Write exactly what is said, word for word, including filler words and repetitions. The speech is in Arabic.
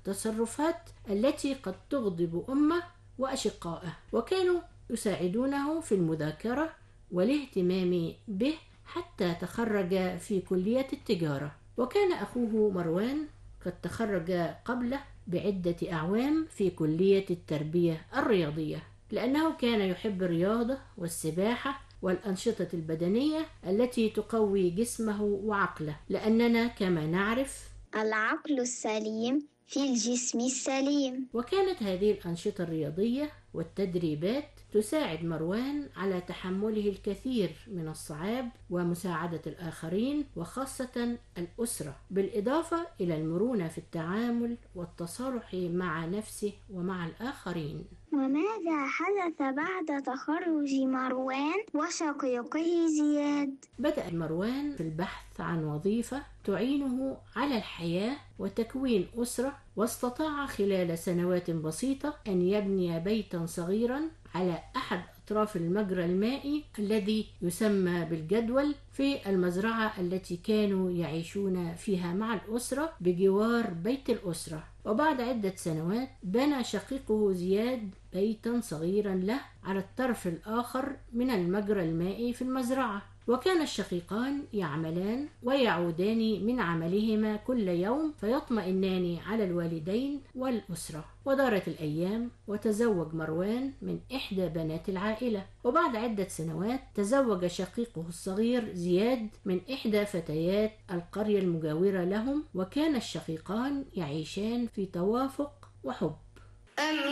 التصرفات التي قد تغضب أمه وأشقائه، وكانوا يساعدونه في المذاكرة والاهتمام به حتى تخرج في كلية التجارة. وكان أخوه مروان قد تخرج قبله بعدة أعوام في كلية التربية الرياضية، لأنه كان يحب الرياضة والسباحة والأنشطة البدنية التي تقوي جسمه وعقله، لأننا كما نعرف العقل السليم في الجسم السليم. وكانت هذه الأنشطة الرياضية والتدريبات تساعد مروان على تحمله الكثير من الصعاب ومساعدة الآخرين وخاصة الأسرة، بالإضافة إلى المرونة في التعامل والتصالح مع نفسه ومع الآخرين. وماذا حدث بعد تخرج مروان وشقيقه زياد؟ بدأ مروان في البحث عن وظيفة تعينه على الحياة وتكوين أسرة، واستطاع خلال سنوات بسيطة أن يبني بيتا صغيرا على أحد أطراف المجرى المائي الذي يسمى بالجدول في المزرعة التي كانوا يعيشون فيها مع الأسرة بجوار بيت الأسرة. وبعد عدة سنوات بنى شقيقه زياد بيتا صغيرا له على الطرف الآخر من المجرى المائي في المزرعة، وكان الشقيقان يعملان ويعودان من عملهما كل يوم فيطمئنان على الوالدين والأسرة. ودارت الأيام وتزوج مروان من إحدى بنات العائلة، وبعد عدة سنوات تزوج شقيقه الصغير زياد من إحدى فتيات القرية المجاورة لهم، وكان الشقيقان يعيشان في توافق وحب.